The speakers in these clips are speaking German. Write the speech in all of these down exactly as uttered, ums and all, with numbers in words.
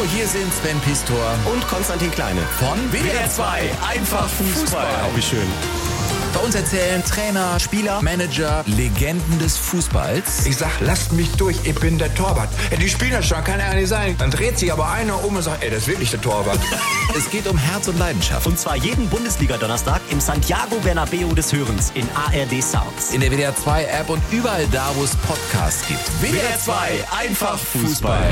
hier sind Sven Pistor und Konstantin Kleine von W D R zwei. Einfach Fußball. Oh, wie schön. Bei uns erzählen Trainer, Spieler, Manager, Legenden des Fußballs. Ich sag, lasst mich durch, ich bin der Torwart. Ja, die spielen das schon, kann ja nicht sein. Dann dreht sich aber einer um und sagt, ey, das ist wirklich der Torwart. Es geht um Herz und Leidenschaft. Und zwar jeden Bundesliga-Donnerstag im Santiago Bernabeu des Hörens in A R D Sounds. In der W D R zwei App und überall da, wo es Podcasts gibt. W D R zwei, einfach Fußball.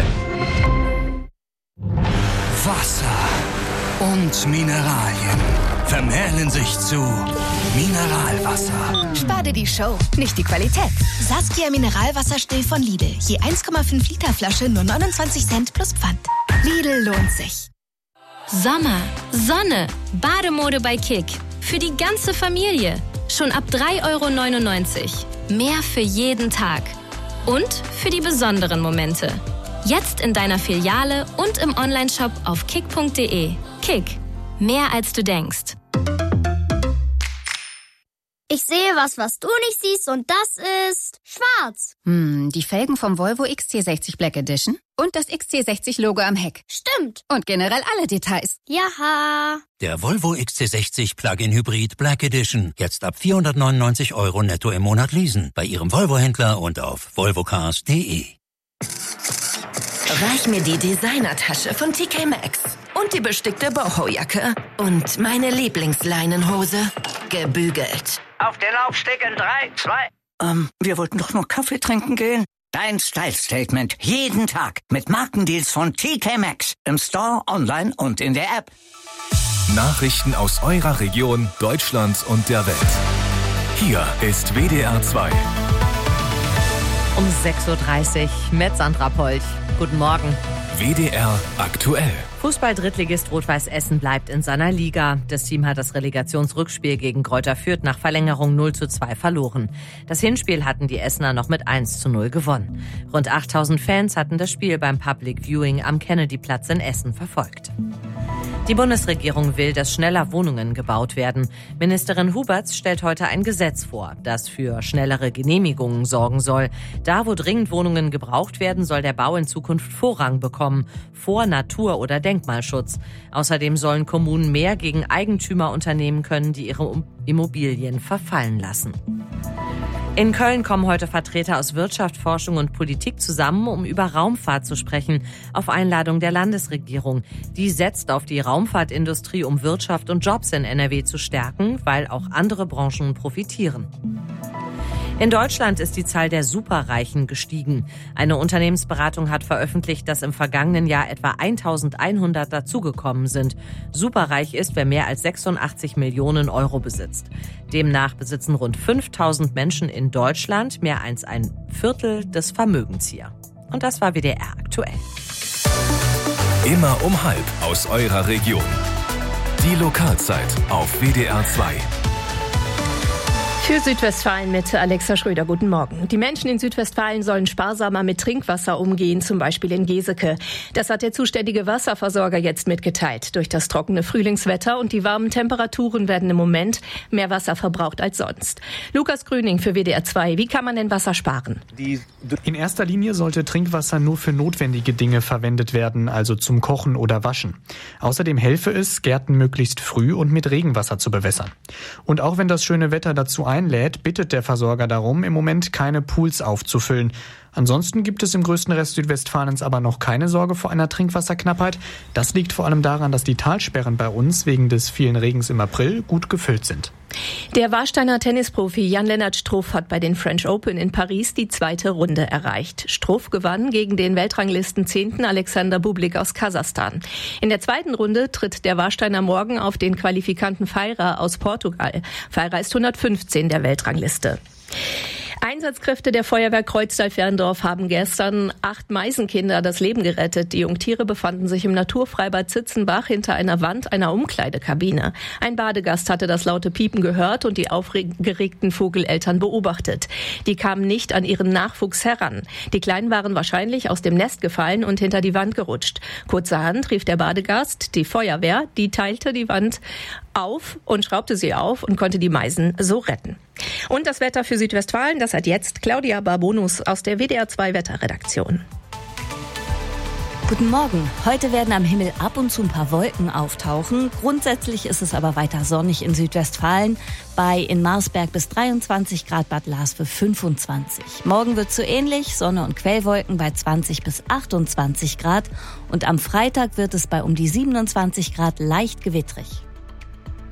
Wasser und Mineralien vermählen sich zu Mineralwasser. Spar dir die Show, nicht die Qualität. Saskia Mineralwasser still von Lidl. Je eins Komma fünf Liter Flasche, nur neunundzwanzig Cent plus Pfand. Lidl lohnt sich. Sommer, Sonne, Bademode bei Kick. Für die ganze Familie. Schon ab drei Euro neunundneunzig. Mehr für jeden Tag. Und für die besonderen Momente. Jetzt in deiner Filiale und im Onlineshop auf kick punkt de. Kick. Mehr als du denkst. Ich sehe was, was du nicht siehst, und das ist schwarz. Hm, die Felgen vom Volvo X C sechzig Black Edition und das X C sechzig Logo am Heck. Stimmt. Und generell alle Details. Jaha. Der Volvo X C sechzig Plug-in Hybrid Black Edition. Jetzt ab vierhundertneunundneunzig Euro netto im Monat leasen. Bei Ihrem Volvo-Händler und auf volvocars punkt de. Reich mir die Designertasche von T K Maxx und die bestickte Boho-Jacke und meine Lieblingsleinenhose, gebügelt. Auf den Laufsteg in drei, zwei. Ähm, wir wollten doch noch Kaffee trinken gehen. Dein Style-Statement jeden Tag mit Markendeals von T K Maxx im Store, online und in der App. Nachrichten aus eurer Region, Deutschland und der Welt. Hier ist W D R zwei. Um sechs Uhr dreißig mit Sandra Polch. Guten Morgen. W D R aktuell. Fußball-Drittligist Rot-Weiß Essen bleibt in seiner Liga. Das Team hat das Relegationsrückspiel gegen Greuther Fürth nach Verlängerung null zu zwei verloren. Das Hinspiel hatten die Essener noch mit eins zu null gewonnen. Rund achttausend Fans hatten das Spiel beim Public Viewing am Kennedyplatz in Essen verfolgt. Die Bundesregierung will, dass schneller Wohnungen gebaut werden. Ministerin Huberts stellt heute ein Gesetz vor, das für schnellere Genehmigungen sorgen soll. Da, wo dringend Wohnungen gebraucht werden, soll der Bau in Zukunft Vorrang bekommen, vor Natur- oder Denkmalschutz. Außerdem sollen Kommunen mehr gegen Eigentümer unternehmen können, die ihre Immobilien verfallen lassen. In Köln kommen heute Vertreter aus Wirtschaft, Forschung und Politik zusammen, um über Raumfahrt zu sprechen, auf Einladung der Landesregierung. Die setzt auf die Raumfahrtindustrie, um Wirtschaft und Jobs in N R W zu stärken, weil auch andere Branchen profitieren. In Deutschland ist die Zahl der Superreichen gestiegen. Eine Unternehmensberatung hat veröffentlicht, dass im vergangenen Jahr etwa eintausendeinhundert dazugekommen sind. Superreich ist, wer mehr als sechsundachtzig Millionen Euro besitzt. Demnach besitzen rund fünftausend Menschen in Deutschland mehr als ein Viertel des Vermögens hier. Und das war W D R aktuell. Immer um halb aus eurer Region. Die Lokalzeit auf W D R zwei. Für Südwestfalen mit Alexa Schröder. Guten Morgen. Die Menschen in Südwestfalen sollen sparsamer mit Trinkwasser umgehen, zum Beispiel in Geseke. Das hat der zuständige Wasserversorger jetzt mitgeteilt. Durch das trockene Frühlingswetter und die warmen Temperaturen werden im Moment mehr Wasser verbraucht als sonst. Lukas Grüning für W D R zwei. Wie kann man denn Wasser sparen? In erster Linie sollte Trinkwasser nur für notwendige Dinge verwendet werden, also zum Kochen oder Waschen. Außerdem helfe es, Gärten möglichst früh und mit Regenwasser zu bewässern. Und auch wenn das schöne Wetter dazu einlädt, bittet der Versorger darum, im Moment keine Pools aufzufüllen. Ansonsten gibt es im größten Rest Südwestfalens aber noch keine Sorge vor einer Trinkwasserknappheit. Das liegt vor allem daran, dass die Talsperren bei uns wegen des vielen Regens im April gut gefüllt sind. Der Warsteiner Tennisprofi Jan-Lennart Struff hat bei den French Open in Paris die zweite Runde erreicht. Struff gewann gegen den Weltranglistenzehnten Alexander Bublik aus Kasachstan. In der zweiten Runde tritt der Warsteiner morgen auf den Qualifikanten Feira aus Portugal. Feira ist hundertfünfzehn der Weltrangliste. Einsatzkräfte der Feuerwehr Kreuztal-Ferndorf haben gestern acht Meisenkinder das Leben gerettet. Die Jungtiere befanden sich im Naturfreibad Zitzenbach hinter einer Wand einer Umkleidekabine. Ein Badegast hatte das laute Piepen gehört und die aufgeregten Vogeleltern beobachtet. Die kamen nicht an ihren Nachwuchs heran. Die Kleinen waren wahrscheinlich aus dem Nest gefallen und hinter die Wand gerutscht. Kurzerhand rief der Badegast die Feuerwehr, die teilte die Wand auf und schraubte sie auf und konnte die Meisen so retten. Und das Wetter für Südwestfalen, das hat jetzt Claudia Barbonus aus der W D R zwei Wetterredaktion. Guten Morgen. Heute werden am Himmel ab und zu ein paar Wolken auftauchen. Grundsätzlich ist es aber weiter sonnig in Südwestfalen. Bei in Marsberg bis dreiundzwanzig Grad, Bad Lars für fünfundzwanzig. Morgen wird es so ähnlich, Sonne und Quellwolken bei zwanzig bis achtundzwanzig Grad. Und am Freitag wird es bei um die siebenundzwanzig Grad leicht gewittrig.